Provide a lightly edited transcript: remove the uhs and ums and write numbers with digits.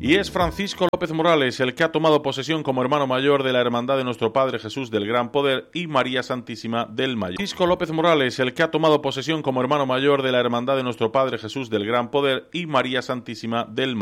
Y es Francisco López Morales el que ha tomado posesión como hermano mayor de la Hermandad de Nuestro Padre Jesús del Gran Poder y María Santísima del Mayor. Francisco López Morales el que ha tomado posesión como hermano mayor de la Hermandad de Nuestro Padre Jesús del Gran Poder y María Santísima del Mayor.